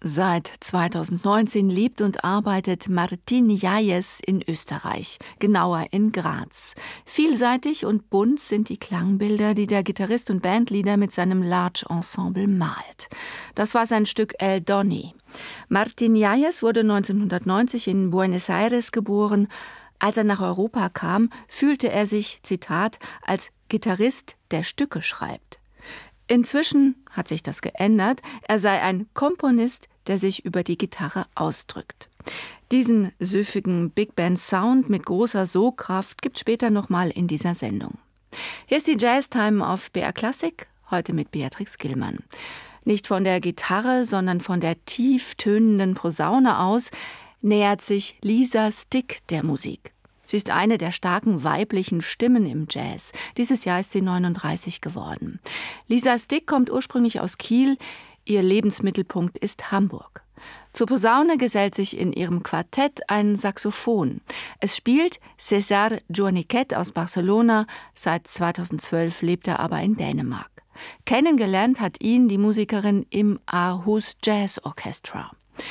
Seit 2019 lebt und arbeitet Martin Jayes in Österreich, genauer in Graz. Vielseitig und bunt sind die Klangbilder, die der Gitarrist und Bandleader mit seinem Large Ensemble malt. Das war sein Stück El Donny. Martin Jayes wurde 1990 in Buenos Aires geboren. Als er nach Europa kam, fühlte er sich, Zitat, als Gitarrist, der Stücke schreibt. Inzwischen hat sich das geändert. Er sei ein Komponist, der sich über die Gitarre ausdrückt. Diesen süffigen Big Band Sound mit großer Sogkraft gibt später nochmal in dieser Sendung. Hier ist die Jazztime auf BR Classic, heute mit Beatrix Gillmann. Nicht von der Gitarre, sondern von der tief tönenden Posaune aus nähert sich Lisa Stick der Musik. Sie ist eine der starken weiblichen Stimmen im Jazz. Dieses Jahr ist sie 39 geworden. Lisa Stick kommt ursprünglich aus Kiel. Ihr Lebensmittelpunkt ist Hamburg. Zur Posaune gesellt sich in ihrem Quartett ein Saxophon. Es spielt César Journiquet aus Barcelona. Seit 2012 lebt er aber in Dänemark. Kennengelernt hat ihn die Musikerin im Aarhus Jazz Orchestra.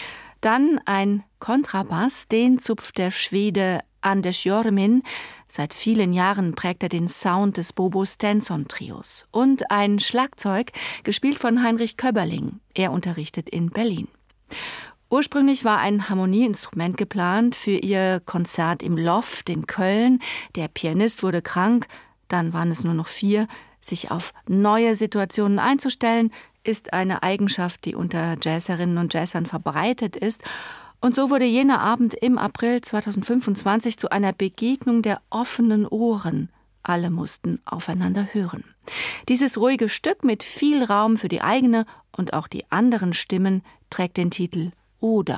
Dann ein Kontrabass, den zupft der Schwede Anders Jormin. Seit vielen Jahren prägt er den Sound des Bobo Stenson-Trios. Und ein Schlagzeug, gespielt von Heinrich Köberling. Er unterrichtet in Berlin. Ursprünglich war ein Harmonieinstrument geplant für ihr Konzert im Loft in Köln. Der Pianist wurde krank, dann waren es nur noch 4. Sich auf neue Situationen einzustellen, ist eine Eigenschaft, die unter Jazzerinnen und Jazzern verbreitet ist. Und so wurde jener Abend im April 2025 zu einer Begegnung der offenen Ohren. Alle mussten aufeinander hören. Dieses ruhige Stück mit viel Raum für die eigene und auch die anderen Stimmen trägt den Titel Oder.